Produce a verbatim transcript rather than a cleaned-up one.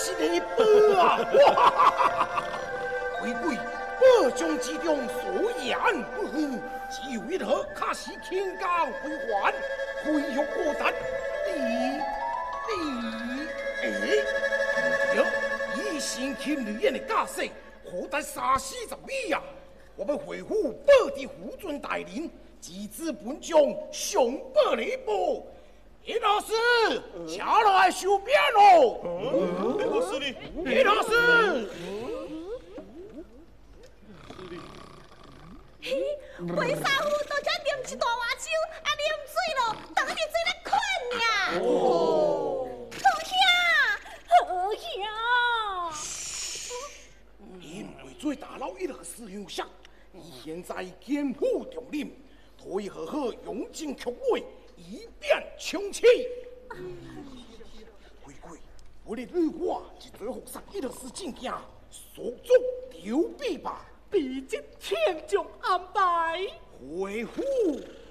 是你宝啊！回归宝中之中所言不符，只有一盒卡西天降归还，回玉过达，你你哎，对，以先天女人的架势，何得三四十米呀？我们回复宝的虎尊大人，机智本将上报礼部。叶老师，下来收编喽！ 叶老师呢？ 叶老师， 嘿，为啥夫都才啉一大碗酒，啊啉醉咯，等你醉来困呀！哦，好兄，好兄。 因为最大佬一个师兄相，伊现在肩负重任，可以好好用尽曲位。以便穷气。回归，我的女话是最后上一个是正经，所中丢币吧， 毕竟天将安排。 回复。